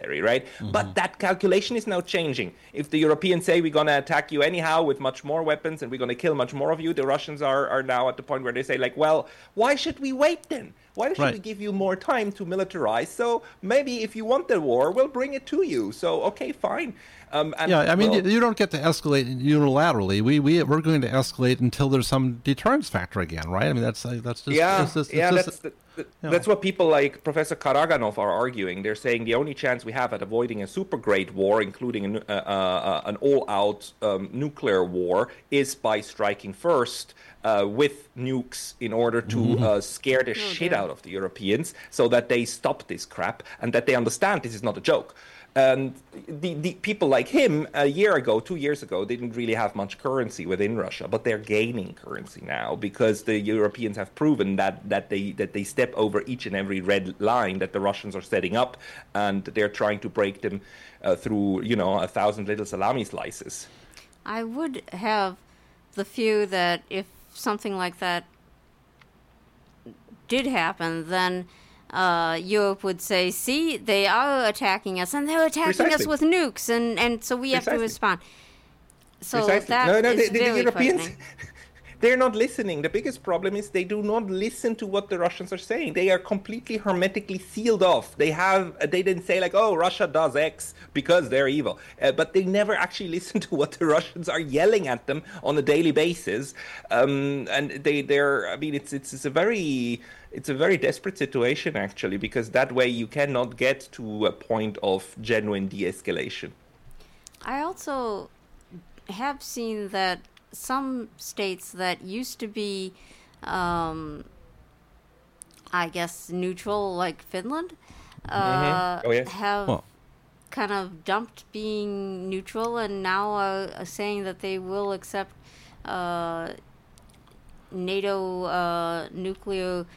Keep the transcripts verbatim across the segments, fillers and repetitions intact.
right? Mm-hmm. But that calculation is now changing. If the Europeans say we're going to attack you anyhow with much more weapons and we're going to kill much more of you, the Russians are, are now at the point where they say, like, well, why should we wait then? Why should right. we give you more time to militarize? So maybe if you want the war, we'll bring it to you. So, okay, fine. Um, and yeah, I mean, well, you don't get to escalate unilaterally. We we we're going to escalate until there's some deterrence factor again, right? I mean, that's uh, that's just yeah, it's just, it's yeah. just, that's the, the, that's what people like Professor Karaganov are arguing. They're saying the only chance we have at avoiding a super great war, including an, uh, uh, an all-out um, nuclear war, is by striking first uh, with nukes in order to mm-hmm. uh, scare the oh, shit dear. out of the Europeans, so that they stop this crap and that they understand this is not a joke. And the, the people like him a year ago, two years ago, didn't really have much currency within Russia, but they're gaining currency now because the Europeans have proven that, that they that they step over each and every red line that the Russians are setting up, and they're trying to break them uh, through, you know, a thousand little salami slices. I would have the view that if something like that did happen, then Uh, Europe would say, see, they are attacking us, and they're attacking Precisely. us with nukes, and, and so we have Precisely. to respond. So Precisely. that no, no, is the, the, very the Europeans, frightening. They're not listening. The biggest problem is they do not listen to what the Russians are saying. They are completely hermetically sealed off. They have, they didn't say like, oh, Russia does X because they're evil. Uh, but they never actually listen to what the Russians are yelling at them on a daily basis. Um, and they, they're, I mean, it's, it's, it's a very... It's a very desperate situation, actually, because that way you cannot get to a point of genuine de-escalation. I also have seen that some states that used to be, um, I guess, neutral, like Finland, uh, mm-hmm. oh, yes. have well. kind of dumped being neutral and now are, are saying that they will accept uh, NATO uh, nuclear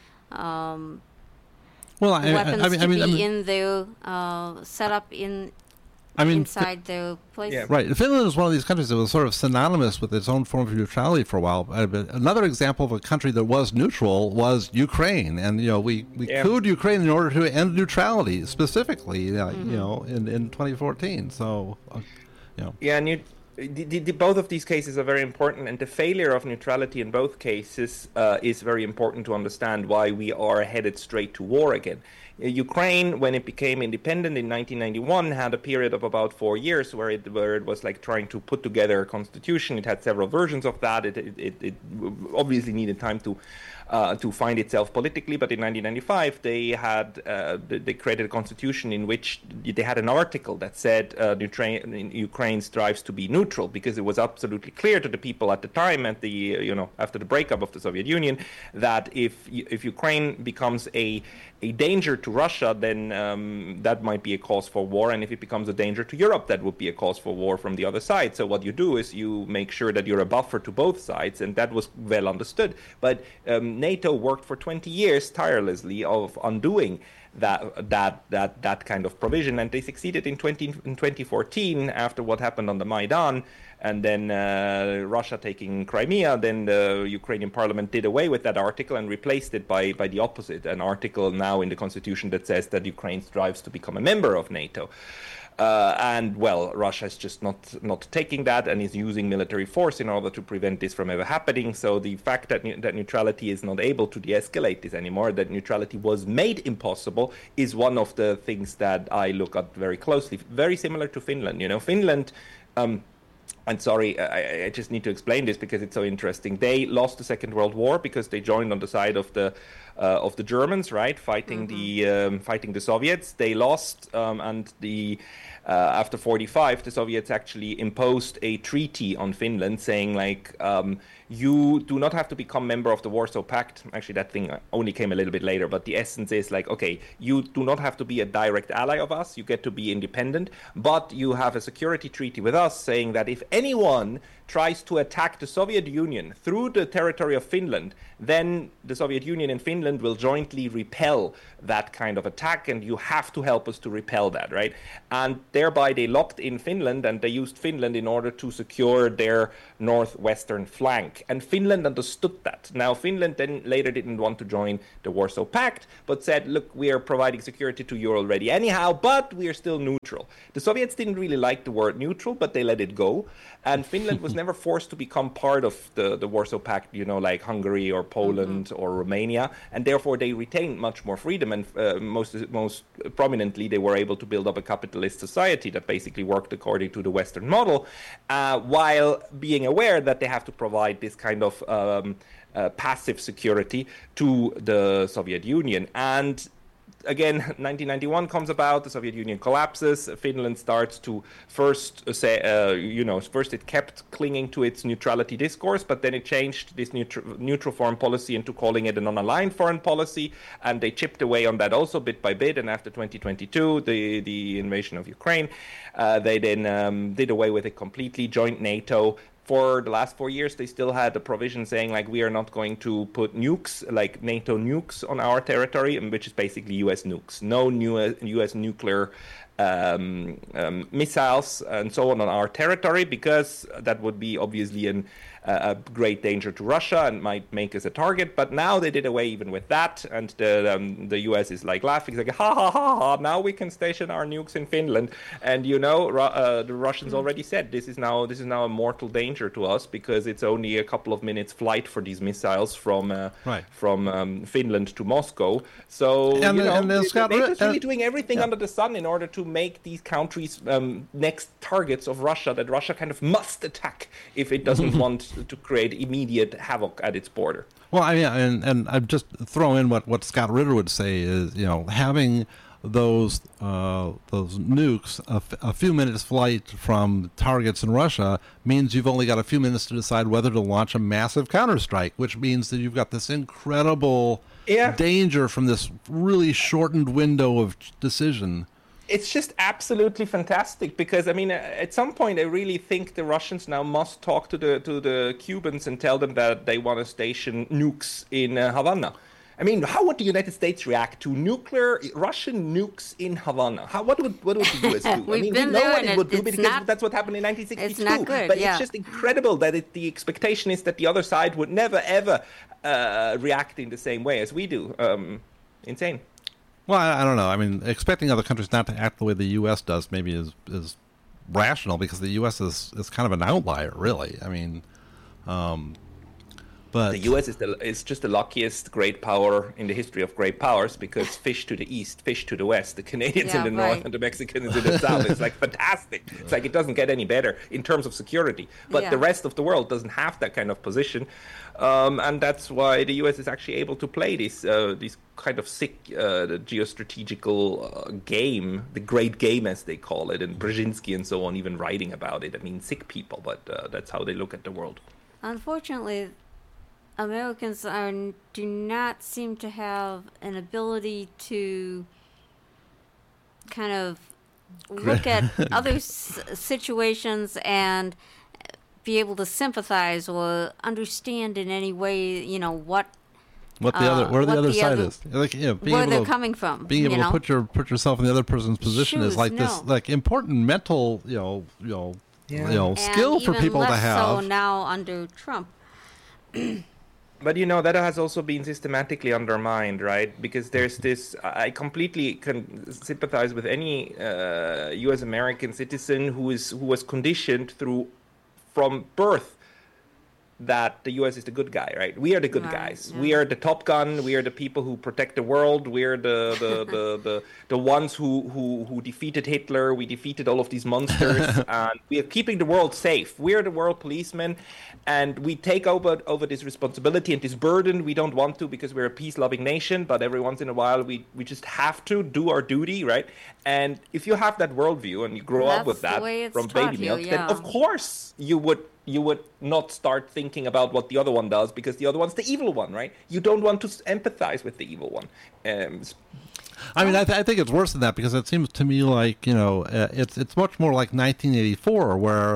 Um, well, I, weapons I, I mean, to I mean, be I mean, in their uh, set up in I mean, inside fi- their place. Yeah. Right. Finland is one of these countries that was sort of synonymous with its own form of neutrality for a while. Another example of a country that was neutral was Ukraine, and you know we we yeah. couped Ukraine in order to end neutrality specifically, uh, mm-hmm. you know, in, in twenty fourteen. So, uh, you know, yeah, and you. The, the, the, both of these cases are very important, and the failure of neutrality in both cases uh, is very important to understand why we are headed straight to war again. Uh, Ukraine, when it became independent in nineteen ninety-one, had a period of about four years where it where it was like trying to put together a constitution. It had several versions of that. It it, it, it obviously needed time to uh, to find itself politically, but in nineteen ninety-five they had uh, they created a constitution in which they had an article that said uh, Ukraine strives to be neutral, because it was absolutely clear to the people at the time, at the you know after the breakup of the Soviet Union, that if if Ukraine becomes a a danger to Russia, then um, that might be a cause for war, and if it becomes a danger to Europe, that would be a cause for war from the other side. So what you do is you make sure that you're a buffer to both sides, and that was well understood. But um, NATO worked for twenty years tirelessly of undoing that that that that kind of provision, and they succeeded in twenty in twenty fourteen after what happened on the Maidan, and then uh, Russia taking Crimea. Then the Ukrainian parliament did away with that article and replaced it by by the opposite, an article now in the constitution that says that Ukraine strives to become a member of NATO. Uh, and, well, Russia is just not, not taking that and is using military force in order to prevent this from ever happening. So the fact that, ne- that neutrality is not able to de-escalate this anymore, that neutrality was made impossible, is one of the things that I look at very closely. Very similar to Finland. You know, Finland... Um, And sorry, I, I just need to explain this because it's so interesting. They lost the Second World War because they joined on the side of the uh, of the Germans, right, fighting mm-hmm. the um, fighting the Soviets. They lost, um, and the uh, after forty-five, the Soviets actually imposed a treaty on Finland, saying like, um, you do not have to become member of the Warsaw Pact. Actually, that thing only came a little bit later, but the essence is like, okay, you do not have to be a direct ally of us. You get to be independent, but you have a security treaty with us saying that if anyone tries to attack the Soviet Union through the territory of Finland, then the Soviet Union and Finland will jointly repel that kind of attack, and you have to help us to repel that, right? And thereby they locked in Finland, and they used Finland in order to secure their northwestern flank. And Finland understood that. Now, Finland then later didn't want to join the Warsaw Pact, but said, look, we are providing security to you already anyhow, but we are still neutral. The Soviets didn't really like the word neutral, but they let it go. And Finland was never forced to become part of the, the Warsaw Pact, you know, like Hungary or Poland mm-hmm. or Romania, and therefore they retained much more freedom, and uh, most most prominently they were able to build up a capitalist society that basically worked according to the Western model, uh, while being aware that they have to provide this kind of um, uh, passive security to the Soviet Union. And again, nineteen ninety-one comes about, the Soviet Union collapses, Finland starts to first say, uh, you know, first it kept clinging to its neutrality discourse, but then it changed this neutral, neutral foreign policy into calling it a non-aligned foreign policy, and they chipped away on that also bit by bit, and after twenty twenty-two, the, the invasion of Ukraine, uh, they then um, did away with it completely, joined NATO. For the last four years, they still had a provision saying, like, we are not going to put nukes, like NATO nukes, on our territory, which is basically U S nukes. No new U S nuclear um, um, missiles and so on on our territory, because that would be obviously an, uh, a great danger to Russia and might make us a target. But now they did away even with that, and the um, the U S is like laughing, it's like, ha ha ha ha, now we can station our nukes in Finland. And you know, uh, the Russians already said this is now this is now a mortal danger to us, because it's only a couple of minutes flight for these missiles from uh, right. from um, Finland to Moscow. So and, you know, and, and Scott, NATO's really uh, doing everything yeah. under the sun in order to make these countries um, next targets of Russia that Russia kind of must attack if it doesn't want to create immediate havoc at its border. Well, I mean, and and I'd just throw in what, what Scott Ritter would say is, you know, having those uh, those nukes a, f- a few minutes flight from targets in Russia means you've only got a few minutes to decide whether to launch a massive counterstrike, which means that you've got this incredible yeah. danger from this really shortened window of decision. It's just absolutely fantastic, because I mean, at some point, I really think the Russians now must talk to the to the Cubans and tell them that they want to station nukes in uh, Havana. I mean, how would the United States react to nuclear Russian nukes in Havana? How what would what would the U S do? We've I mean, been we know there what it would do, because not, that's what happened in nineteen sixty-two. It's not good, but yeah. it's just incredible that it, the expectation is that the other side would never ever uh, react in the same way as we do. Um, insane. Well, I, I don't know. I mean, expecting other countries not to act the way the U S does maybe is is rational, because the U S is, is kind of an outlier, really. I mean, um, but the U S is the is just the luckiest great power in the history of great powers, because fish to the east, fish to the west, the Canadians yeah, in the right. north and the Mexicans in the south. It's like fantastic. It's like it doesn't get any better in terms of security. But yeah. the rest of the world doesn't have that kind of position. Um, and that's why the U S is actually able to play this uh, this kind of sick uh, the geostrategical uh, game, the great game as they call it, and Brzezinski and so on even writing about it. I mean, sick people, but uh, that's how they look at the world. Unfortunately, Americans are do not seem to have an ability to kind of look at other s- situations and be able to sympathize or understand in any way, you know, what what the uh, other where the other the side other, is, like, yeah, being where able they're to, coming from. Being able you know? to put your put yourself in the other person's position Shoes, is like no. this, like important mental, you know, you know, yeah. you know, and skill for people to have. So now under Trump. But, you know, that has also been systematically undermined, right? Because there's this, I completely can sympathize with any uh, U S American citizen who is who was conditioned through, from birth, that the U S is the good guy, right? We are the good right, guys. yeah. We are the Top Gun. We are the people who protect the world. We are the the, the, the, the ones who, who, who defeated Hitler. We defeated all of these monsters. And we are keeping the world safe. We are the world policemen. And we take over, over this responsibility and this burden. We don't want to, because we're a peace-loving nation. But every once in a while, we, we just have to do our duty, right? And if you have that worldview and you grow That's up with that from taught baby you, milk, yeah. then of course you would you would not start thinking about what the other one does, because the other one's the evil one, right? You don't want to empathize with the evil one. Um, I mean, I, th- I think it's worse than that, because it seems to me like, you know, uh, it's it's much more like nineteen eighty-four, where,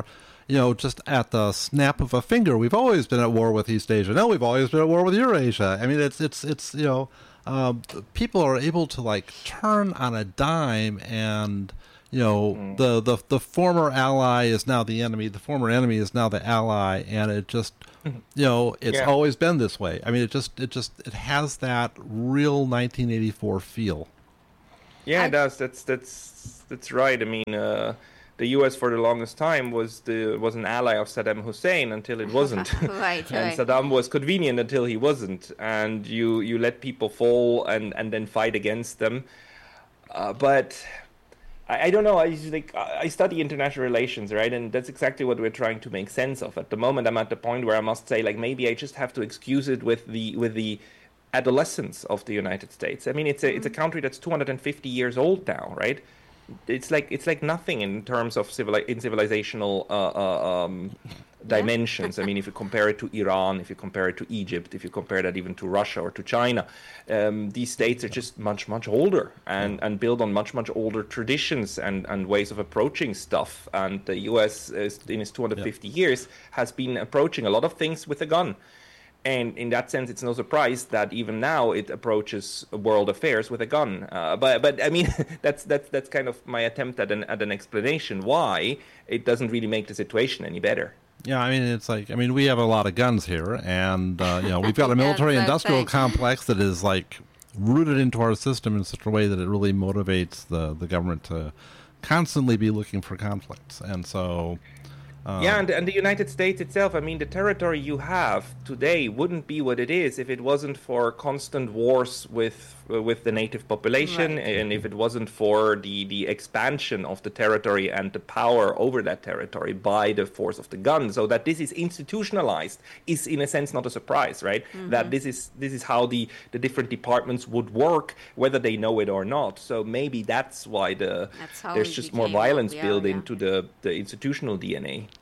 you know, just at the snap of a finger, we've always been at war with East Asia. No, we've always been at war with Eurasia. I mean, it's it's it's you know, um, people are able to like turn on a dime, and you know, mm. the, the the former ally is now the enemy. The former enemy is now the ally, and it just, you know, it's yeah. always been this way. I mean, it just it just it has that real nineteen eighty-four feel. Yeah, it does. That's that's that's right. I mean, uh, the U S for the longest time was the was an ally of Saddam Hussein until it wasn't. right, and right. Saddam was convenient until he wasn't. And you, you let people fall and, and then fight against them. Uh, but I, I don't know. I just, like I study international relations, right? And that's exactly what we're trying to make sense of. At the moment, I'm at the point where I must say, like, maybe I just have to excuse it with the with the adolescence of the United States. I mean, it's a mm-hmm. it's a country that's two hundred fifty years old now, right? It's like it's like nothing in terms of civil in civilizational uh, uh, um, dimensions. I mean, if you compare it to Iran, if you compare it to Egypt, if you compare that even to Russia or to China, um, these states are just much much older and, and build on much much older traditions and, and ways of approaching stuff. And the U S is, in its two hundred fifty yeah. years has been approaching a lot of things with a gun. And in that sense, it's no surprise that even now it approaches world affairs with a gun. Uh, but but I mean, that's that's that's kind of my attempt at an at an explanation why it doesn't really make the situation any better. Yeah, I mean, it's like I mean, we have a lot of guns here, and uh, you know, we've got a military-industrial yeah, complex that is like rooted into our system in such a way that it really motivates the the government to constantly be looking for conflicts, and so. Um, yeah, and, and the United States itself, I mean, the territory you have today wouldn't be what it is if it wasn't for constant wars with uh, with the native population, right. and if it wasn't for the, the expansion of the territory and the power over that territory by the force of the gun. So that this is institutionalized is, in a sense, not a surprise, right? Mm-hmm. That this is this is how the, the different departments would work, whether they know it or not. So maybe that's why the that's there's just more violence built yeah. into the, the institutional D N A.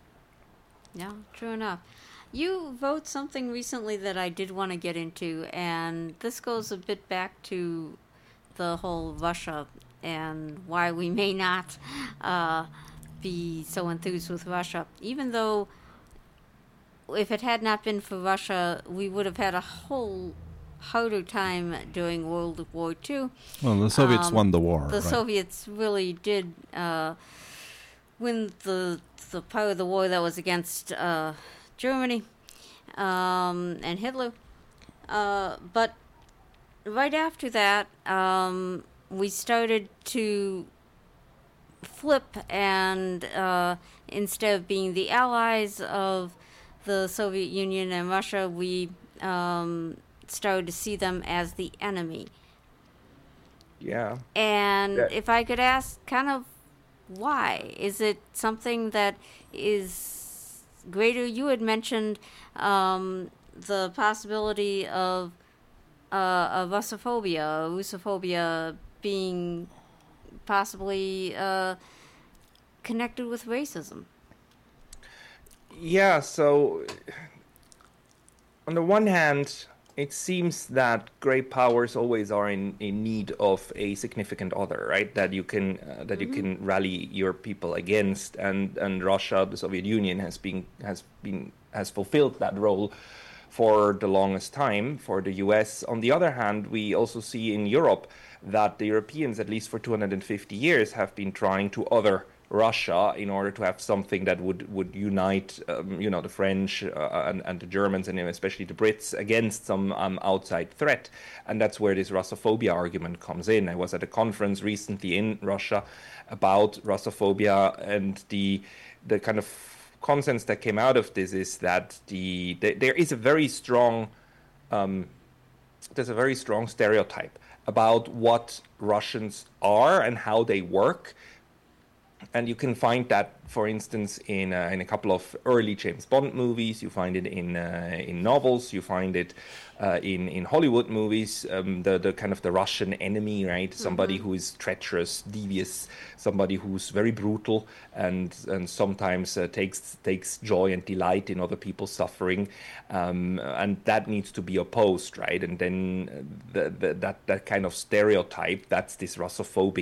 Yeah, true enough. You wrote something recently that I did want to get into, and this goes a bit back to the whole Russia and why we may not uh, be so enthused with Russia. Even though, if it had not been for Russia, we would have had a whole harder time during World War Two. Well, the Soviets um, won the war. The right? Soviets really did uh, win the the part of the war that was against uh, Germany um, and Hitler. Uh, but right after that, um, we started to flip, and uh, instead of being the allies of the Soviet Union and Russia, we um, started to see them as the enemy. Yeah. And yeah. if I could ask, kind of, why? Is it something that is greater? You had mentioned um, the possibility of uh, of Russophobia, Russophobia being possibly uh, connected with racism. Yeah, so on the one hand, it seems that great powers always are in, in need of a significant other, right? That you can uh, that mm-hmm. you can rally your people against, and, and Russia, the Soviet Union, has been has been has fulfilled that role for the longest time. For the U S, on the other hand, we also see in Europe that the Europeans, at least for two hundred fifty years, have been trying to other Russia in order to have something that would would unite, um, you know, the French uh, and, and the Germans and especially the Brits against some um, outside threat. And that's where this Russophobia argument comes in. I was at a conference recently in Russia about Russophobia, and the the kind of consensus that came out of this is that the, the there is a very strong um, there's a very strong stereotype about what Russians are and how they work. And you can find that, for instance, in uh, in a couple of early James Bond movies. You find it in uh, in novels. You find it uh, in in Hollywood movies. Um, the the kind of the Russian enemy, right? Somebody mm-hmm. who is treacherous, devious, somebody who's very brutal, and and sometimes uh, takes takes joy and delight in other people's suffering, um, and that needs to be opposed, right? And then the, the, that that kind of stereotype, that's this Russophobic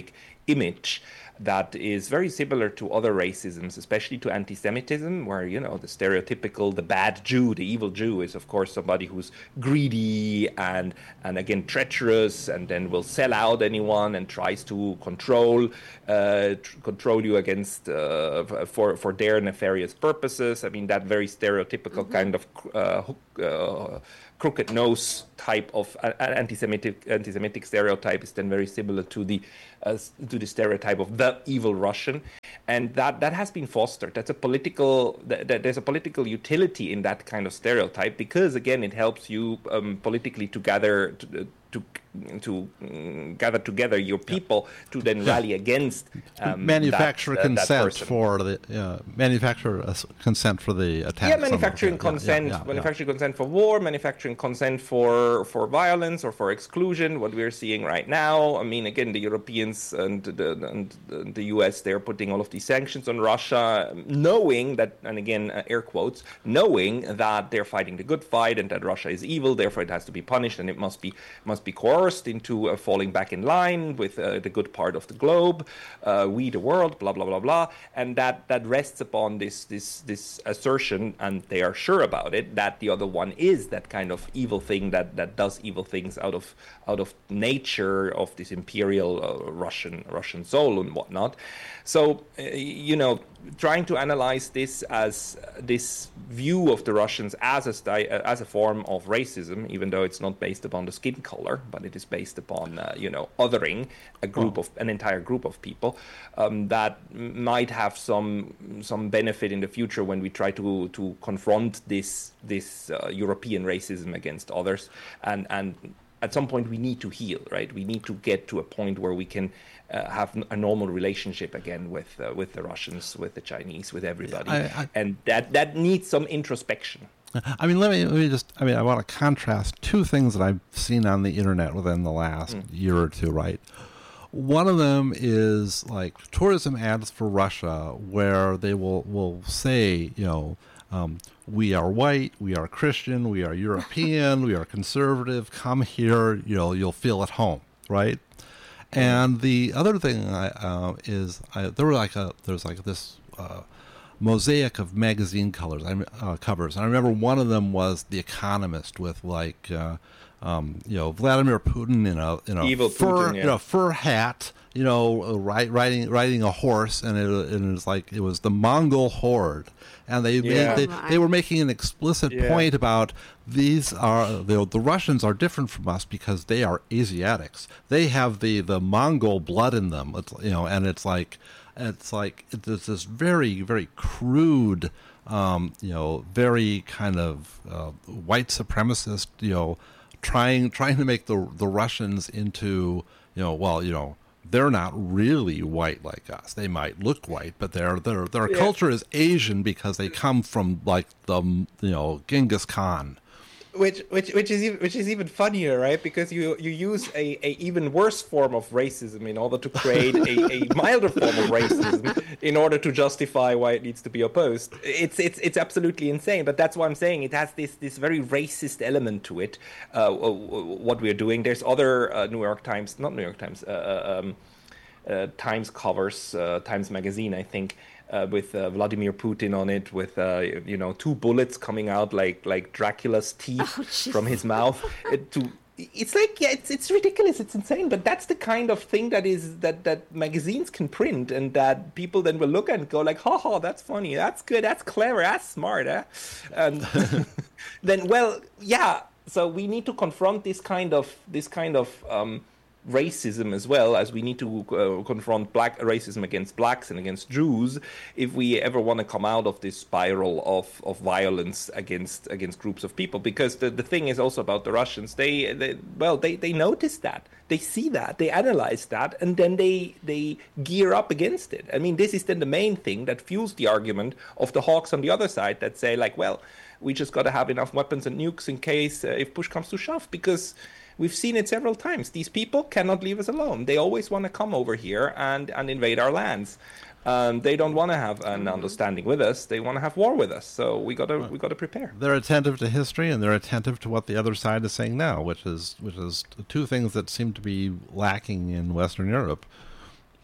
image that is very similar to other racisms, especially to anti-Semitism, where, you know, the stereotypical, the bad Jew, the evil Jew is, of course, somebody who's greedy and, and again, treacherous, and then will sell out anyone and tries to control uh, tr- control you against, uh, for, for their nefarious purposes. I mean, that very stereotypical mm-hmm. kind of uh, uh, crooked nose type of uh, anti-Semitic anti-Semitic stereotype is then very similar to the uh, to the stereotype of the evil Russian, and that that has been fostered. That's a political th- th- there's a political utility in that kind of stereotype, because again it helps you um, politically to gather to, to to um, gather together your people yeah. to then rally against um, manufacture that, consent that for the uh, manufacture uh, consent for the attack. Yeah, manufacturing consent, yeah, yeah, yeah, manufacturing yeah. consent for war, manufacturing consent for for violence or for exclusion. What we're seeing right now, I mean, again, the Europeans and the and the U S, they're putting all of these sanctions on Russia, knowing that, and again, uh, air quotes, knowing that they're fighting the good fight and that Russia is evil, therefore it has to be punished and it must be must be coerced into uh, falling back in line with uh, the good part of the globe, uh, we the world, blah blah blah blah, and that that rests upon this this this assertion, and they are sure about it, that the other one is that kind of evil thing that that does evil things out of out of nature of this imperial uh, Russian Russian soul and whatnot. So uh, you know, trying to analyze this as uh, this view of the Russians as a sti- uh, as a form of racism, even though it's not based upon the skin color, but it is based upon uh, you know, othering a group oh. of an entire group of people, um, that might have some some benefit in the future when we try to to confront this this uh, European racism against others, and and at some point we need to heal, right? We need to get to a point where we can uh, have a normal relationship again with uh, with the Russians, with the Chinese, with everybody, I, I, and that that needs some introspection. I mean, let me let me just. I mean, I want to contrast two things that I've seen on the internet within the last mm. year or two. Right, one of them is like tourism ads for Russia, where they will will say, you know, um, we are white, we are Christian, we are European, we are conservative. Come here, you know, you'll feel at home, right? And the other thing I, uh, is I, there were like a there's like this. Uh, mosaic of magazine colors, uh, covers. And I remember one of them was The Economist with like, uh, um, you know, Vladimir Putin in a in a Evil fur Putin, yeah. in a fur hat, you know, riding riding a horse, and it, and it was like it was the Mongol horde, and they yeah. made, they, they were making an explicit yeah. point about these are the the Russians are different from us because they are Asiatics. They have the the Mongol blood in them, it's, you know, and it's like. It's like it's this very, very crude, um, you know, very kind of uh, white supremacist, you know, trying trying to make the the Russians into, you know, well, you know, they're not really white like us. They might look white, but their their their yeah. culture is Asian because they come from like the, you know, Genghis Khan. Which, which, which is even, which is even funnier, right? Because you, you use a, a even worse form of racism in order to create a, a milder form of racism in order to justify why it needs to be opposed. It's it's it's absolutely insane. But that's why I'm saying it has this this very racist element to it. Uh, what we're doing. There's other uh, New York Times, not New York Times, uh, um, uh, Times covers, uh, Times Magazine, I think. Uh, with uh, Vladimir Putin on it, with uh, you know, two bullets coming out like like Dracula's teeth oh, from his mouth. It, to it's like yeah, it's it's ridiculous, it's insane. But that's the kind of thing that is that that magazines can print, and that people then will look at and go like, ha ha, that's funny, that's good, that's clever, that's smart, eh? And then well, yeah. So we need to confront this kind of this kind of. Um, racism as well, as we need to uh, confront black racism against blacks and against Jews if we ever want to come out of this spiral of, of violence against against groups of people. Because the, the thing is also about the Russians, they, they well they, they notice that, they see that, they analyze that, and then they they gear up against it. I mean, this is then the main thing that fuels the argument of the hawks on the other side that say like, well, we just got to have enough weapons and nukes in case uh, if push comes to shove, because we've seen it several times. These people cannot leave us alone. They always want to come over here and, and invade our lands. Um, they don't want to have an understanding with us. They want to have war with us. So we got to we got to prepare. They're attentive to history, and they're attentive to what the other side is saying now, which is which is two things that seem to be lacking in Western Europe.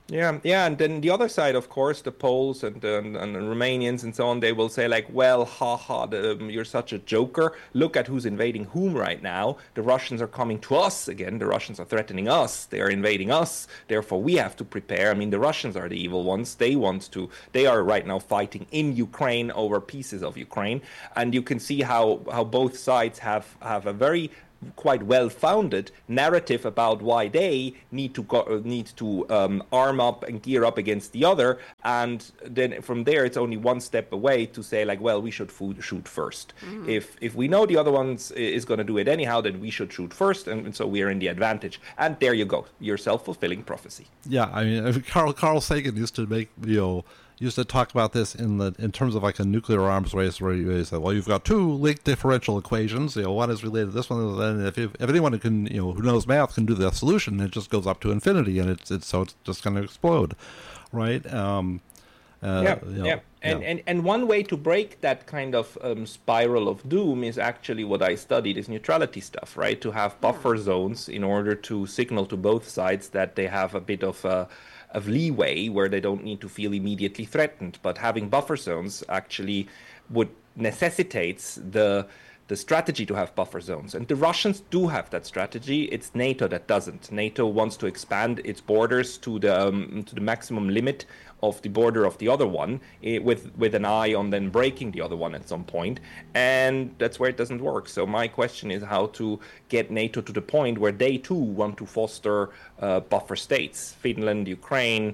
Yeah, yeah, and then the other side, of course, the Poles and and, and the Romanians and so on, they will say like, well, ha ha, the, um, you're such a joker. Look at who's invading whom right now. The Russians are coming to us again. The Russians are threatening us. They are invading us. Therefore, we have to prepare. I mean, the Russians are the evil ones. They want to. They are right now fighting in Ukraine over pieces of Ukraine, and you can see how how both sides have have a very quite well-founded narrative about why they need to go, need to um, arm up and gear up against the other, and then from there it's only one step away to say like, well, we should food, shoot first. Mm. If if we know the other one is going to do it anyhow, then we should shoot first, and, and so we are in the advantage. And there you go, your self-fulfilling prophecy. Yeah, I mean, Carl Carl Sagan used to make you know. used to talk about this in the in terms of like a nuclear arms race, where you say, well, you've got two linked differential equations. You know, one is related to this one, and if, if if anyone who can, you know, who knows math can do the solution, it just goes up to infinity, and it's it's so it's just going to explode, right? Um, uh, yeah, you know, yeah. And, yeah. and and one way to break that kind of um, spiral of doom is actually what I studied is neutrality stuff, right? To have buffer zones in order to signal to both sides that they have a bit of a of leeway where they don't need to feel immediately threatened. But having buffer zones actually would necessitates the the strategy to have buffer zones. And the Russians do have that strategy. It's NATO that doesn't. NATO wants to expand its borders to the um, to the maximum limit of the border of the other one, eh, with with an eye on then breaking the other one at some point. And that's where it doesn't work. So my question is how to get NATO to the point where they too want to foster uh, buffer states. Finland, Ukraine,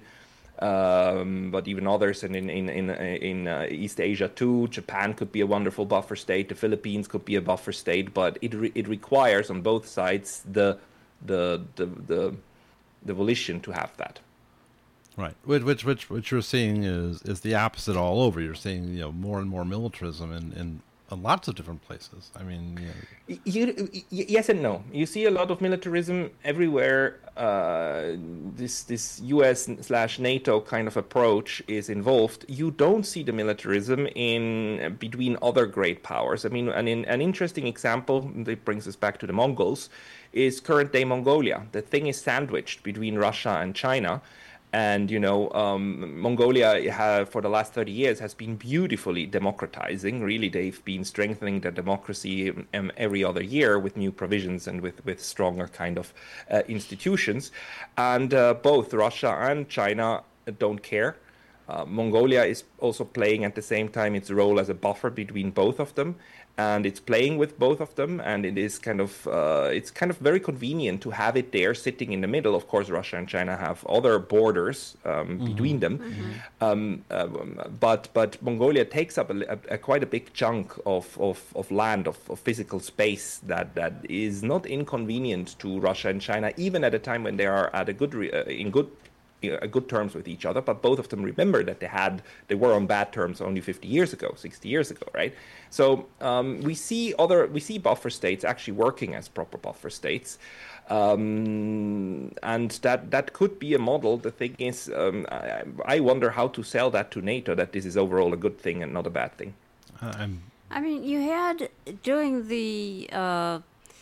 Um, but even others in in in in, in uh, East Asia too. Japan could be a wonderful buffer state. The Philippines could be a buffer state, but it re- it requires on both sides the the the the the volition to have that. Right, which which which which you're seeing is is the opposite all over. You're seeing, you know, more and more militarism in in lots of different places. I mean, you know. you, you, yes and no. You see a lot of militarism everywhere. Uh, this this U S slash NATO kind of approach is involved. You don't see the militarism in between other great powers. I mean, an in, an interesting example that brings us back to the Mongols is current day Mongolia. The thing is sandwiched between Russia and China. And, you know, um, Mongolia have, for the last thirty years has been beautifully democratizing. Really, they've been strengthening their democracy um, every other year with new provisions and with, with stronger kind of uh, institutions. And uh, both Russia and China don't care. Uh, Mongolia is also playing at the same time its role as a buffer between both of them. And it's playing with both of them, and it is kind of uh, it's kind of very convenient to have it there sitting in the middle. Of course, Russia and China have other borders um, mm-hmm. between them, mm-hmm. um, uh, but but Mongolia takes up a, a, a quite a big chunk of of, of land of, of physical space that, that is not inconvenient to Russia and China, even at a time when they are at a good re- uh, in good. A good terms with each other, but both of them remember that they had they were on bad terms only fifty years ago, sixty years ago, right? So um, we see other we see buffer states actually working as proper buffer states, um, and that that could be a model. The thing is, um, I, I wonder how to sell that to NATO that this is overall a good thing and not a bad thing. I'm... I mean, you had during the uh,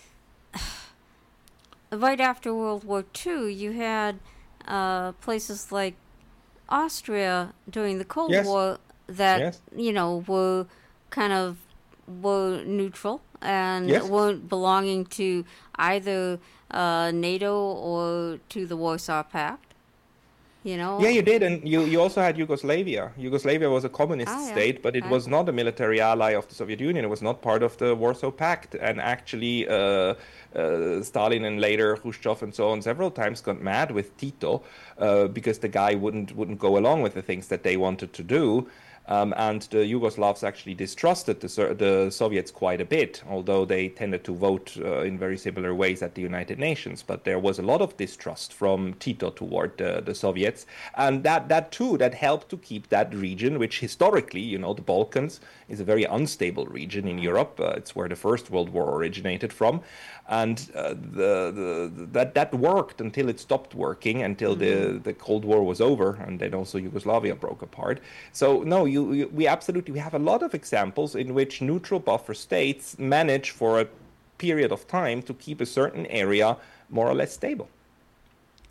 right after World War Two, you had. Uh, places like Austria during the Cold yes. War that yes. you know were kind of were neutral and yes. weren't belonging to either uh, NATO or to the Warsaw Pact. You know. Yeah, you did, and you, you also had Yugoslavia. Yugoslavia was a communist oh, yeah. state, but it okay. was not a military ally of the Soviet Union. It was not part of the Warsaw Pact, and actually. Uh, Uh, Stalin and later Khrushchev and so on several times got mad with Tito uh, because the guy wouldn't wouldn't go along with the things that they wanted to do. Um, and the Yugoslavs actually distrusted the, the Soviets quite a bit, although they tended to vote uh, in very similar ways at the United Nations. But there was a lot of distrust from Tito toward the, the Soviets. And that, that too, that helped to keep that region, which historically, you know, the Balkans is a very unstable region in Europe. Uh, it's where the First World War originated from. And uh, the, the, that, that worked until it stopped working, until mm-hmm. the, the Cold War was over, and then also Yugoslavia broke apart. So, no, you we absolutely, we have a lot of examples in which neutral buffer states manage for a period of time to keep a certain area more or less stable.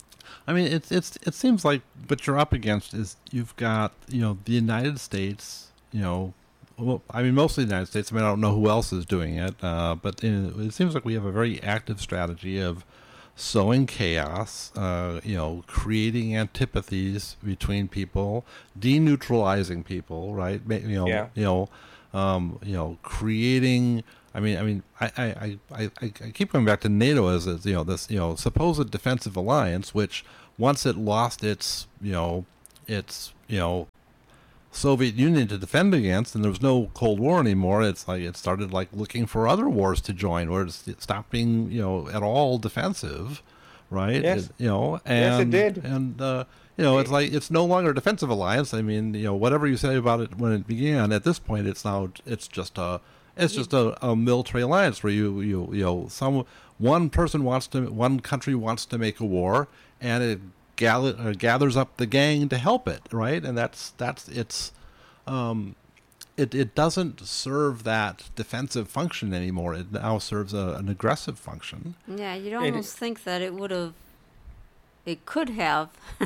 I mean, it's it's it seems like what you're up against is you've got, you know, the United States, you know, well, I mean, mostly the United States. I mean, I don't know who else is doing it, uh, but it, it seems like we have a very active strategy of sowing chaos, uh, you know, creating antipathies between people, deneutralizing people, right? You know, yeah. you know, um, you know, creating. I mean, I mean, I, I, I, I keep coming back to NATO as, as you know, this, you know, supposed defensive alliance, which once it lost its, you know, its, you know, Soviet Union to defend against, and there was no Cold War anymore. It's like it started like looking for other wars to join, where it stopped being, you know, at all defensive, right? Yes. It, you know, and yes, it did. And uh, you know, it's like it's no longer a defensive alliance. I mean, you know, whatever you say about it when it began, at this point, it's now it's just a it's just a, a military alliance where you you you know some one person wants to one country wants to make a war, and it gather, uh, gathers up the gang to help it, right? And that's that's it's um, it it doesn't serve that defensive function anymore. It now serves a, an aggressive function. Yeah, you'd almost think that it would have, it could have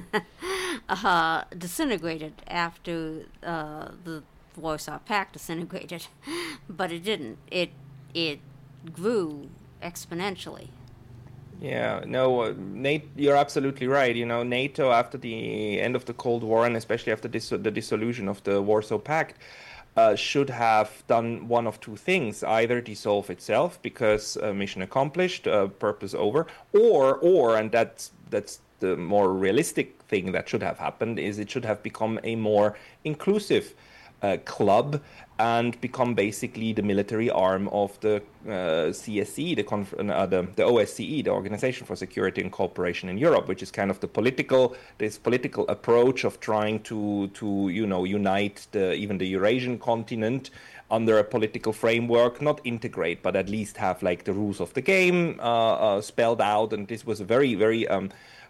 uh, disintegrated after uh, the Warsaw Pact disintegrated, but it didn't. It it grew exponentially. Yeah, no, uh, NATO, you're absolutely right. You know, NATO, after the end of the Cold War, and especially after dis- the dissolution of the Warsaw Pact, uh, should have done one of two things: either dissolve itself because uh, mission accomplished, uh, purpose over, or or and that's that's the more realistic thing that should have happened, is it should have become a more inclusive uh, club and become basically the military arm of the uh, C S C, the, conf- uh, the the O S C E, the Organization for Security and Cooperation in Europe, which is kind of the political this political approach of trying to to you know unite the even the Eurasian continent under a political framework, not integrate, but at least have like the rules of the game uh, uh, spelled out. And this was a very very um,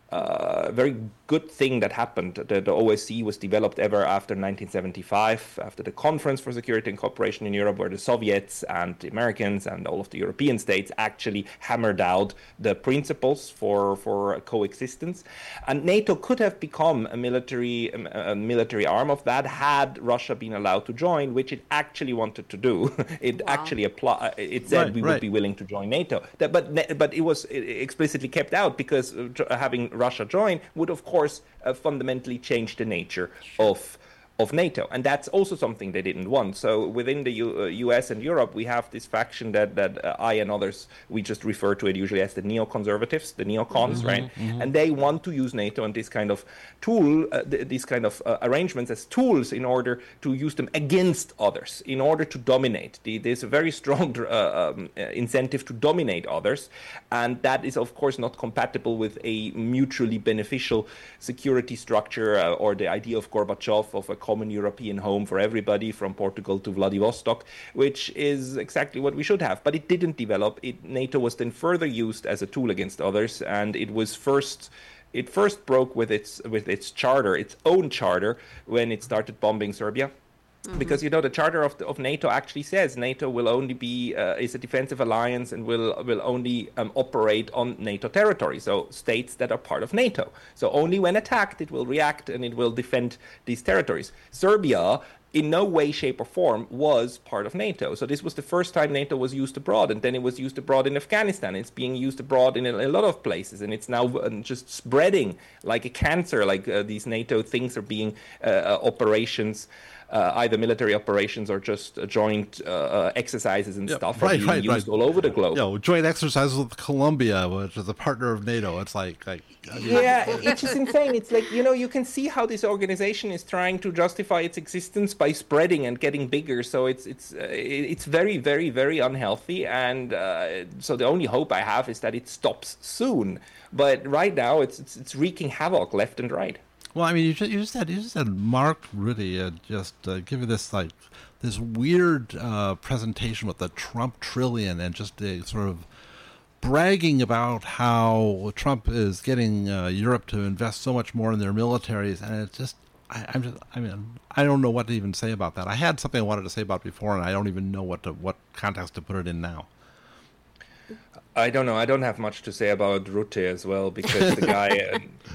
uh, very good thing that happened. The, the O S C E was developed ever after nineteen seventy-five, after the Conference for Security and Cooperation in Europe, where the Soviets and the Americans and all of the European states actually hammered out the principles for, for coexistence. And NATO could have become a military a military arm of that had Russia been allowed to join, which it actually wanted to do. It wow. actually applied. It said right, we right. would be willing to join NATO. That, but but it was explicitly kept out because having Russia join would, of course, course, uh, fundamentally change the nature of of NATO, and that's also something they didn't want. So within the U- uh, U S and Europe, we have this faction that that uh, I and others, we just refer to it usually as the neoconservatives, the neocons, mm-hmm, right? Mm-hmm. And they want to use NATO and this kind of tool, uh, th- these kind of uh, arrangements as tools in order to use them against others, in order to dominate. The, there's a very strong uh, um, uh, incentive to dominate others, and that is, of course, not compatible with a mutually beneficial security structure uh, or the idea of Gorbachev of a common European home for everybody from Portugal to Vladivostok, which is exactly what we should have. But it didn't develop. It, NATO was then further used as a tool against others, and it was first it first broke with its with its charter, its own charter, when it started bombing Serbia. Mm-hmm. Because, you know, the charter of the, of NATO actually says NATO will only be uh, is a defensive alliance and will will only um, operate on NATO territory, so states that are part of NATO. So only when attacked it will react and it will defend these territories. Serbia, in no way, shape, or form, was part of NATO. So this was the first time NATO was used abroad, and then it was used abroad in Afghanistan. It's being used abroad in a, a lot of places, and it's now uh, just spreading like a cancer. Like uh, these NATO things are being uh, uh, operations. Uh, either military operations or just uh, joint uh, uh, exercises and yeah, stuff right, are being right, used right. all over the globe. You know, joint exercises with Colombia, which is a partner of NATO. It's like, like I mean, yeah, it's just insane. It's like, you know, you can see how this organization is trying to justify its existence by spreading and getting bigger. So it's it's uh, it's very, very, very unhealthy. And uh, so the only hope I have is that it stops soon. But right now, it's it's, it's wreaking havoc left and right. Well, I mean, you just, you just had you just had Mark Rutte uh, just uh, give you this like this weird uh, presentation with the Trump trillion and just uh, sort of bragging about how Trump is getting uh, Europe to invest so much more in their militaries, and it's just I, I'm just I mean I don't know what to even say about that. I had something I wanted to say about it before, and I don't even know what to, what context to put it in now. I don't know. I don't have much to say about Rutte as well because the guy. Uh,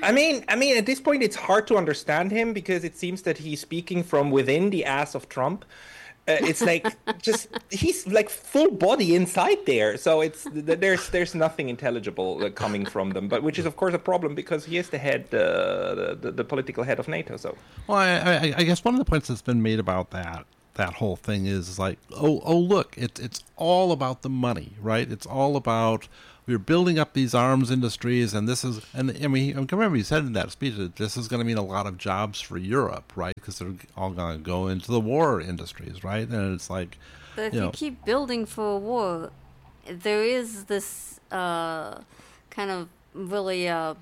I mean, I mean, at this point, it's hard to understand him because it seems that he's speaking from within the ass of Trump. Uh, it's like just he's like full body inside there, so it's there's there's nothing intelligible uh, coming from them. But which is of course a problem because he is the head, uh, the the political head of NATO. So, well, I, I, I guess one of the points that's been made about that that whole thing is like, oh, oh, look, it's it's all about the money, right? It's all about we're building up these arms industries, and this is, and I mean, I remember he said in that speech that this is going to mean a lot of jobs for Europe, right? Because they're all going to go into the war industries, right? And it's like, but if you you know, keep building for a war, there is this uh, kind of really uh,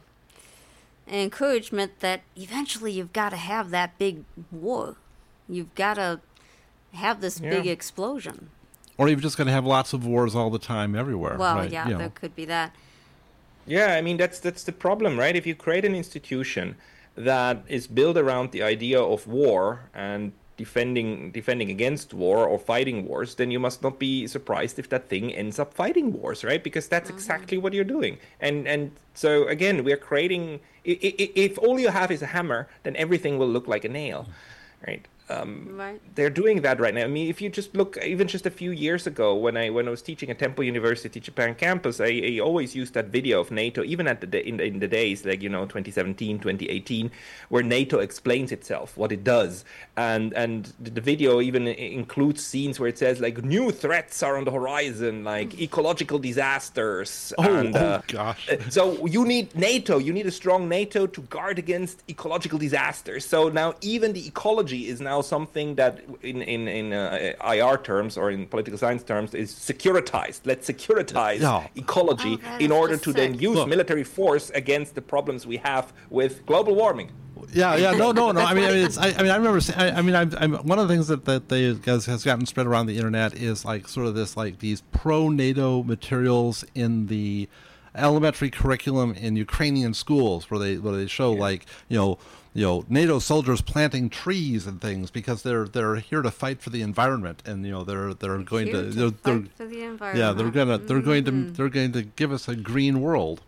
an encouragement that eventually you've got to have that big war. You've got to have this Yeah. big explosion. or you're just going to have lots of wars all the time everywhere. Well, right? yeah, You know. there could be that. Yeah, I mean that's that's the problem, right? If you create an institution that is built around the idea of war and defending defending against war or fighting wars, then you must not be surprised if that thing ends up fighting wars, right? Because that's Mm-hmm. exactly what you're doing. And and so again, we're creating. i- i- If all you have is a hammer, then everything will look like a nail, right? Um, Right. they're doing that right now. I mean, if you just look, even just a few years ago, when I when I was teaching at Temple University Japan campus, I, I always used that video of NATO, even at the da- in, the- in the days like you know twenty seventeen, twenty eighteen, where NATO explains itself, what it does, and and the, the video even i- includes scenes where it says like new threats are on the horizon, like ecological disasters. Oh, and, oh uh, gosh. uh, So you need NATO. You need a strong NATO to guard against ecological disasters. So now even the ecology is now something that, in in in uh, I R terms or in political science terms, is securitized. Let's securitize Yeah. ecology Oh, that in is order just to then sick. use Look. military force against the problems we have with global warming. Yeah, yeah, no, no, no. I mean, I mean, it's, I, I mean, I remember. se- I, I mean, I'm, I'm one of the things that that they has, has gotten spread around the internet is like sort of this, like these pro-NATO materials in the elementary curriculum in Ukrainian schools, where they where they show like you know you know NATO soldiers planting trees and things because they're they're here to fight for the environment, and you know they're they're going Here to, to they're, fight they're for the yeah environment. they're gonna they're going to Mm. they're going to give us a green world.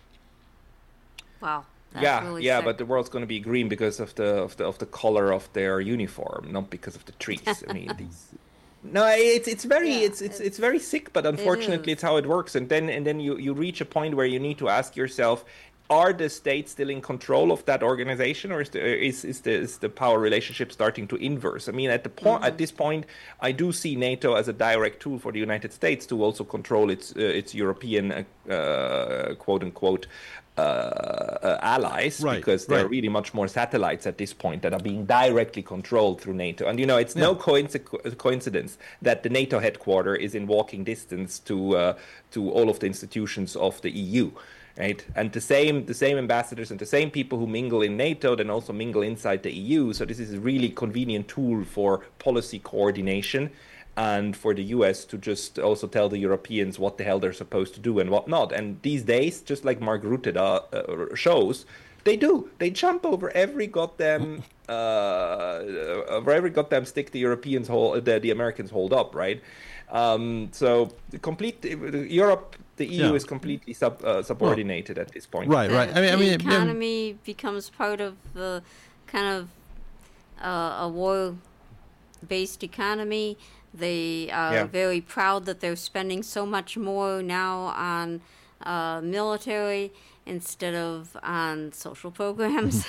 Wow. That's yeah, really yeah, sick. but the world's going to be green because of the of the of the color of their uniform, not because of the trees. I mean, these, no, it's it's very Yeah, it's, it's it's- it's very sick, but unfortunately, is. it's how it works. And then and then you you reach a point where you need to ask yourself: are the states still in control of that organization, or is the is is the is the power relationship starting to inverse? I mean, at the point Mm-hmm. at this point, I do see NATO as a direct tool for the United States to also control its uh, its European uh, uh, quote unquote. Uh, uh, allies Right, because there are right. really much more satellites at this point that are being directly controlled through NATO. And you know, it's no coinci- coincidence that the NATO headquarters is in walking distance to uh, to all of the institutions of the E U, right? And the same the same ambassadors and the same people who mingle in NATO then also mingle inside the E U. So this is a really convenient tool for policy coordination and for the U S to just also tell the Europeans what the hell they're supposed to do and what not. And these days, just like Mark Rutte uh, uh, shows, they do. They jump over every goddamn uh, over every goddamn stick the Europeans hold, the, the Americans hold up, right? Um, so the complete Europe, the E U Yeah. is completely sub, uh, subordinated at this point. Right, right. I mean, I the mean, economy becomes part of the kind of uh, a war-based economy. They are Yeah. very proud that they're spending so much more now on uh, military instead of on social programs.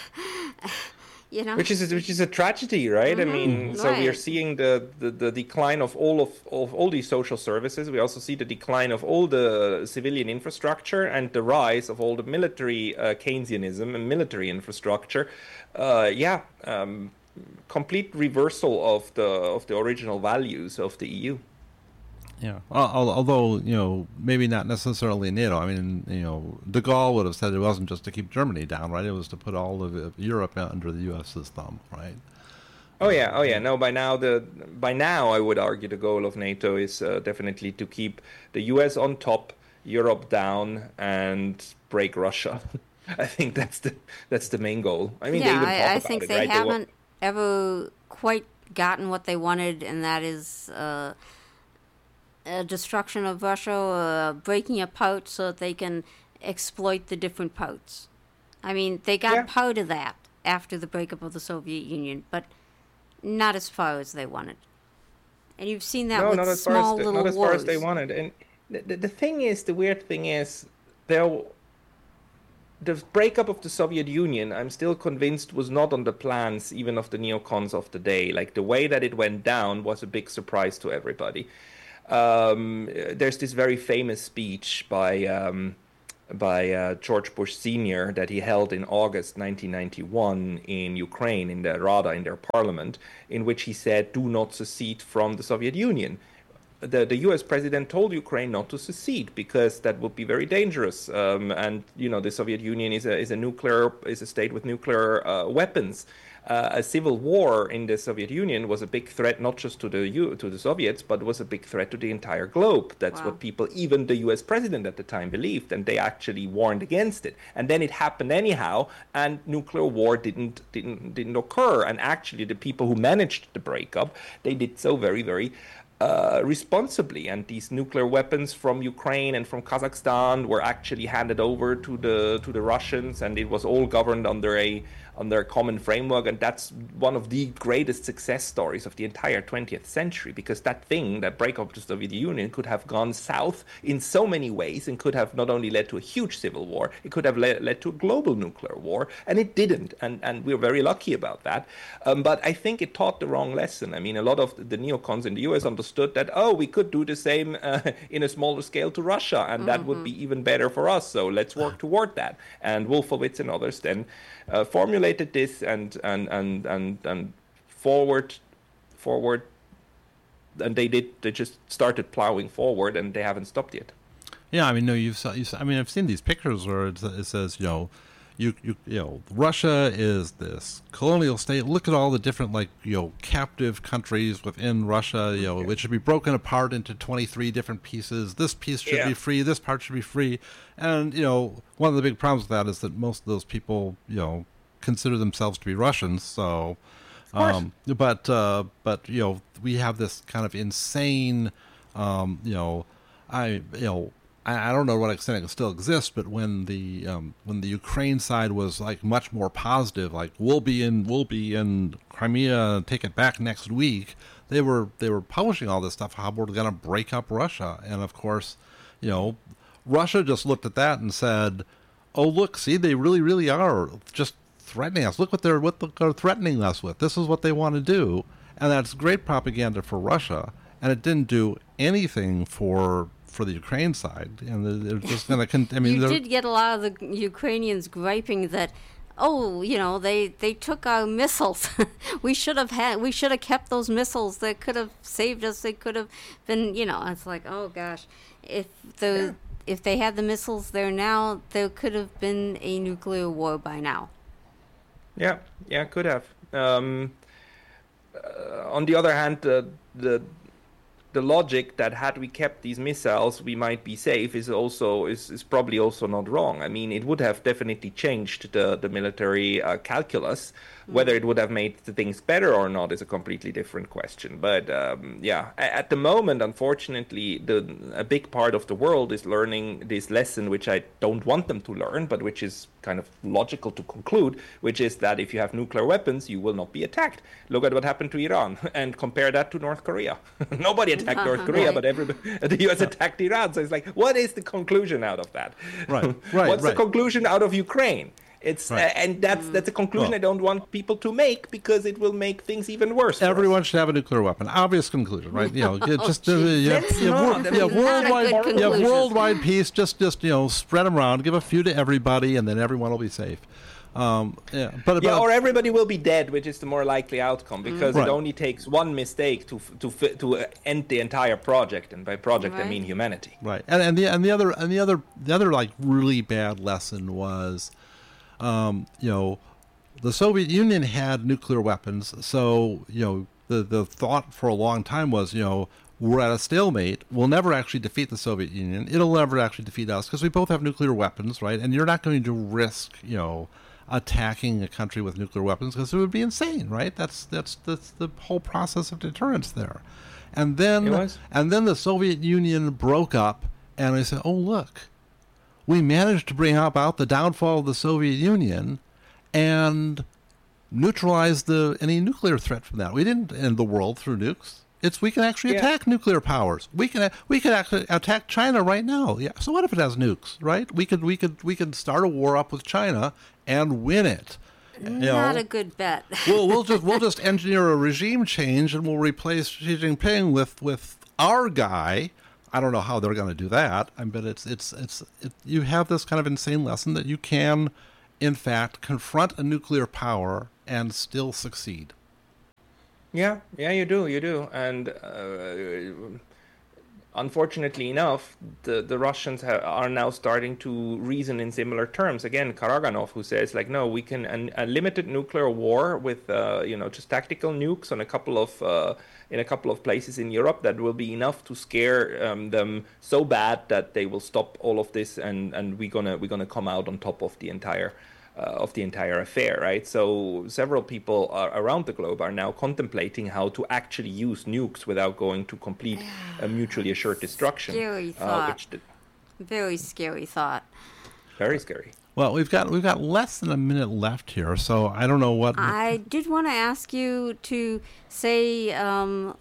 You know, Which is which is a tragedy, right? I mean, so we are Right. seeing the, the, the decline of all of, of all these social services. We also see the decline of all the civilian infrastructure and the rise of all the military uh, Keynesianism and military infrastructure. Uh, yeah, um, complete reversal of the of the original values of the E U. Yeah. Al- al- Although, you know, maybe not necessarily NATO. I mean, you know, de Gaulle would have said it wasn't just to keep Germany down, right? It was to put all of uh, Europe under the U S's thumb, right? Oh yeah, oh yeah. No, by now the by now I would argue the goal of NATO is uh, definitely to keep the U S on top, Europe down, and break Russia. I think that's the that's the main goal. I mean, they yeah, even talk I, I about think it, they right? wa- haven't ever quite gotten what they wanted, and that is uh, a destruction of Russia, uh, breaking apart so that they can exploit the different parts. I mean, they got Yeah. part of that after the breakup of the Soviet Union, but not as far as they wanted. And you've seen that No, with not as far small as the, little not as far as they wars. wanted. And the, the, the thing is, the weird thing is, there, the breakup of the Soviet Union, I'm still convinced, was not on the plans even of the neocons of the day. Like the way that it went down was a big surprise to everybody. Um, there's this very famous speech by um, by uh, George Bush Senior that he held in August nineteen ninety-one in Ukraine, in the Rada, in their parliament, in which he said, "Do not secede from the Soviet Union." The, the U S president told Ukraine not to secede because that would be very dangerous. Um, and you know, the Soviet Union is a is a nuclear is a state with nuclear uh, weapons. Uh, a civil war in the Soviet Union was a big threat, not just to the U, to the Soviets, but was a big threat to the entire globe. That's Wow. what people, even the U S president at the time, believed, and they actually warned against it. And then it happened anyhow, and nuclear war didn't didn't didn't occur. And actually, the people who managed the breakup, they did so very very. Uh, responsibly, and these nuclear weapons from Ukraine and from Kazakhstan were actually handed over to the to the Russians, and it was all governed under a under a common framework. And that's one of the greatest success stories of the entire twentieth century, because that thing, that breakup of the Soviet Union, could have gone south in so many ways and could have not only led to a huge civil war, it could have led, led to a global nuclear war, and it didn't. And and we're very lucky about that. Um, but I think it taught the wrong lesson. I mean, a lot of the neocons in the U S understood that, oh, we could do the same uh, in a smaller scale to Russia, and that would be even better for us. So let's work toward that. And Wolfowitz and others then uh, formulated this and and and and and forward, forward, and they did. They just started plowing forward, and they haven't stopped yet. Yeah, I mean, no, you've, you I mean, I've seen these pictures where it, it says, you know, you, you, you know, Russia is this colonial state. Look at all the different, like, you know, captive countries within Russia, you know, Okay. which should be broken apart into twenty-three different pieces. This piece should Yeah. be free. This part should be free. And, you know, one of the big problems with that is that most of those people, you know, consider themselves to be Russians. So, course. um, but, uh, but, you know, we have this kind of insane, um, you know, I, you know, I I don't know to what extent it can still exist, but when the um, when the Ukraine side was like much more positive, like we'll be in we'll be in Crimea, take it back next week, they were they were publishing all this stuff how we're going to break up Russia, and of course, you know, Russia just looked at that and said, "Oh look, see, they really really are just threatening us. Look what they're what they're threatening us with. This is what they want to do," and that's great propaganda for Russia, and it didn't do anything for. for the Ukraine side, and they're just going to. Con- I mean, You they're- did get a lot of the Ukrainians griping that, oh, you know, they, they took our missiles. we should have had, we should have kept those missiles. That could have saved us. They could have been, you know. It's like, oh gosh, if the Yeah. if they had the missiles there now, there could have been a nuclear war by now. Yeah, yeah, could have. Um, uh, on the other hand, the the the logic that had we kept these missiles, we might be safe is also is, is probably also not wrong. I mean, it would have definitely changed the the military uh, calculus. Whether it would have made the things better or not is a completely different question. But um, yeah, a- at the moment, unfortunately, the a big part of the world is learning this lesson, which I don't want them to learn, but which is kind of logical to conclude, which is that if you have nuclear weapons, you will not be attacked. Look at what happened to Iran and compare that to North Korea. Nobody attacked North Korea, Right. but everybody, the U S attacked Iran. So it's like, what is the conclusion out of that? Right, right, What's right. the conclusion out of Ukraine? It's Right. uh, and that's that's a conclusion Well- I don't want people to make, because it will make things even worse. for us. Everyone should have a nuclear weapon. Obvious conclusion, right? You know, you just uh, geez. you have, That's you have, not- wor- I you have mean, not a worldwide, good you have conclusion. worldwide peace. Just, just you know, spread them around. Give a few to everybody, and then everyone will be safe. Um, yeah, but Yeah, about, or everybody will be dead, which is the more likely outcome, because Right. it only takes one mistake to f- to fi- to uh, end the entire project, and by project I Right. mean humanity. right, and and the and the other and the other the other like really bad lesson was, um, you know, the Soviet Union had nuclear weapons, so you know the the thought for a long time was, you know, we're at a stalemate. We'll never actually defeat the Soviet Union. It'll never actually defeat us because we both have nuclear weapons, right? And you're not going to risk, you know, attacking a country with nuclear weapons because it would be insane, right? That's that's that's the whole process of deterrence there. And then It was. and then the Soviet Union broke up, and I said, oh look, we managed to bring about the downfall of the Soviet Union and neutralize the any nuclear threat from that. We didn't end the world through nukes. It's we can actually yeah. attack nuclear powers. We can we could actually attack China right now. Yeah. So what if it has nukes, right? We could we could we could start a war up with China and win it. You Not know, a good bet. we'll we'll just we'll just engineer a regime change and we'll replace Xi Jinping with with our guy. I don't know how they're going to do that. I bet it's it's it's it, you have this kind of insane lesson that you can, in fact, confront a nuclear power and still succeed. Yeah, yeah, you do, you do, and uh, unfortunately enough, the the Russians ha- are now starting to reason in similar terms. Again, Karaganov, who says like, no, we can an, a limited nuclear war with uh, you know just tactical nukes on a couple of uh, in a couple of places in Europe that will be enough to scare um, them so bad that they will stop all of this, and and we're gonna we're gonna come out on top of the entire. Uh, of the entire affair, right? So several people are, around the globe are now contemplating how to actually use nukes without going to complete uh, mutually assured destruction. Scary thought. Uh, which did... Very scary thought. Very scary. Well, we've got we've got less than a minute left here, so I don't know what. I did want to ask you to say um,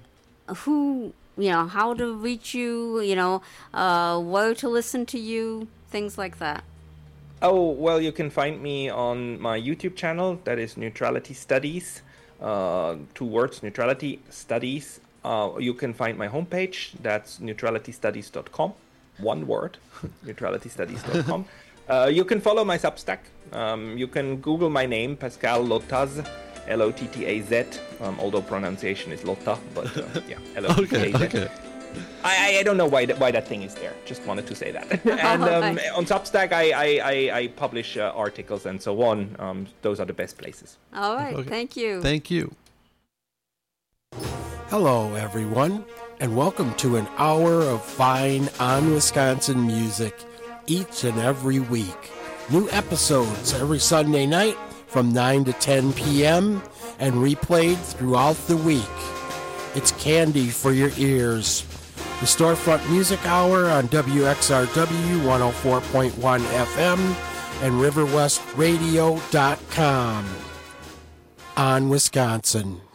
who you know how to reach you, you know, uh, where to listen to you, things like that. Oh, well, you can find me on my YouTube channel. That is Neutrality Studies. Uh, two words, Neutrality Studies. Uh, you can find my homepage. That's neutrality studies dot com. One word, neutrality studies dot com. uh, you can follow my Substack. Um, you can Google my name, Pascal Lottaz, L O T T A Z, um, although pronunciation is Lotta, but uh, yeah, L O T T A Z. Okay, okay. I, I don't know why that, why that thing is there. Just wanted to say that. And um, on Substack, I, I, I, I publish uh, articles and so on. Um, those are the best places. All right. Okay. Thank you. Thank you. Hello, everyone, and welcome to an hour of fine on Wisconsin music each and every week. New episodes every Sunday night from nine to ten p.m. and replayed throughout the week. It's candy for your ears. The Storefront Music Hour on W X R W one oh four point one F M and river west radio dot com. On Wisconsin.